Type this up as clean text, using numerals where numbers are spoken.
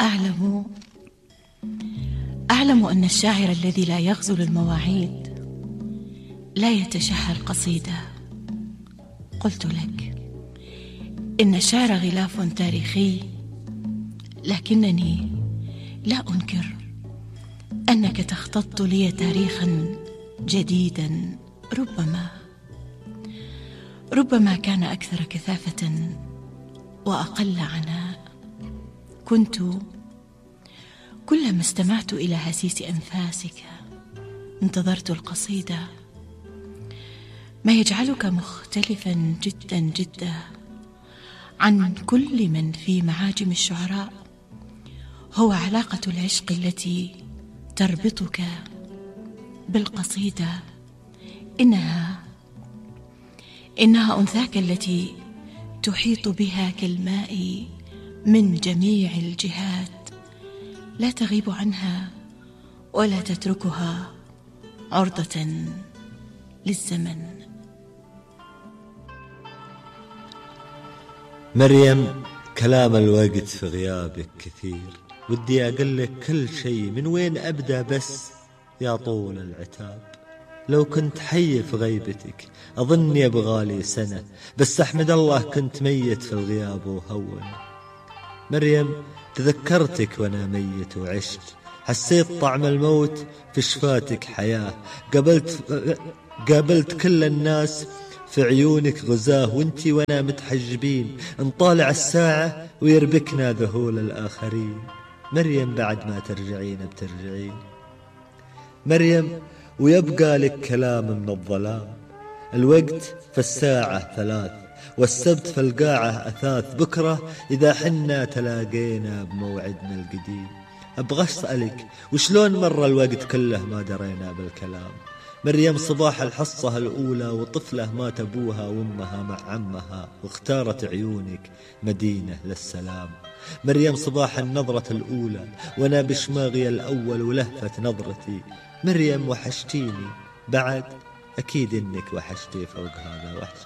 أعلم أن الشاعر الذي لا يغزل المواعيد لا يتشهى القصيدة. قلت لك إن الشعر غلاف تاريخي، لكنني لا أنكر أنك تختط لي تاريخا جديدا، ربما كان أكثر كثافة وأقل عناء. كنت كلما استمعت إلى هسيس أنفاسك انتظرت القصيدة. ما يجعلك مختلفا جدا جدا عن كل من في معاجم الشعراء هو علاقة العشق التي تربطك بالقصيدة. إنها أنثاك التي تحيط بها كالماء من جميع الجهات، لا تغيب عنها ولا تتركها عرضة للزمن. مريم، كلام الوقت في غيابك كثير، ودي أقول لك كل شيء، من وين أبدأ بس يا طول العتاب. لو كنت حي في غيبتك أظني أبغالي سنة، بس أحمد الله كنت ميت في الغياب وهون. مريم، تذكرتك وأنا ميت وعشت، حسيت طعم الموت في شفاتك حياة، قابلت كل الناس في عيونك غزاه، وانتي وانا متحجبين نطالع الساعة ويربكنا ذهول الآخرين. مريم، بعد ما ترجعين بترجعين. مريم، ويبقى لك كلام من الظلام. الوقت في الساعة 3 والسبت في القاعة أثاث، بكرة إذا حنا تلاقينا بموعدنا القديم. أبغى أسألك وشلون مر الوقت كله ما درينا بالكلام. مريم، صباح الحصة الأولى وطفلة مات أبوها وأمها مع عمها، واختارت عيونك مدينة للسلام. مريم، صباح النظرة الأولى وأنا بشماغي الأول ولهفت نظرتي. مريم، وحشتيني بعد، أكيد إنك وحشتي فوق هذا وحش.